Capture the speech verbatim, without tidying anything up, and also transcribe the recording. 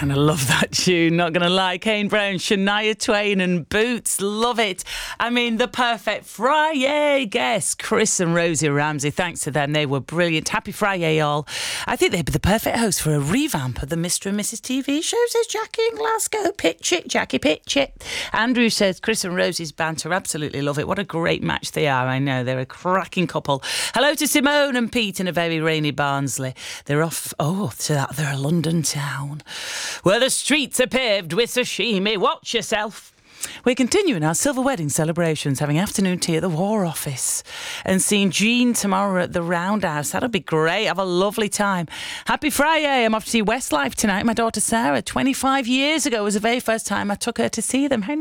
kind of love that tune, not going to lie. Kane Brown, Shania Twain and Boots, love it. I mean, the perfect Friday guest, Chris and Rosie Ramsey. Thanks to them, they were brilliant. Happy Friday, all. I think they'd be the perfect host for a revamp of the Mister and Missus T V show, says Jackie in Glasgow. Pitch it, Jackie, pitch it. Andrew says, Chris and Rosie's banter, absolutely love it. What a great match they are. I know, they're a cracking couple. Hello to Simone and Pete in a very rainy Barnsley. They're off, oh, to that, they're a London town where the streets are paved with sashimi. Watch yourself. We're continuing our silver wedding celebrations, having afternoon tea at the War Office and seeing Jean tomorrow at the Roundhouse. That'll be great. Have a lovely time. Happy Friday. I'm off to see Westlife tonight. My daughter Sarah, twenty-five years ago, was the very first time I took her to see them. How